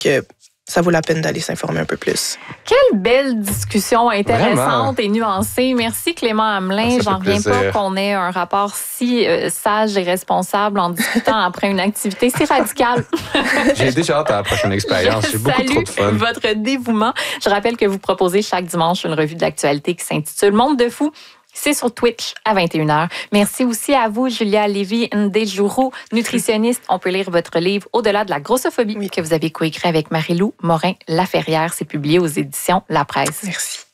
que ça vaut la peine d'aller s'informer un peu plus. Quelle belle discussion intéressante et nuancée. Merci Clément Hamelin. J'en reviens pas qu'on ait un rapport si sage et responsable en discutant après une activité si radicale. J'ai déjà hâte à la prochaine expérience. J'ai beaucoup trop de fun. Salue votre dévouement. Je rappelle que vous proposez chaque dimanche une revue de l'actualité qui s'intitule Monde de fou. C'est sur Twitch à 21h. Merci aussi à vous, Julia Lévy-Ndéjourou, nutritionniste. On peut lire votre livre Au-delà de la grossophobie que vous avez coécrit avec Marie-Lou Morin-Laferrière. C'est publié aux éditions La Presse. Merci.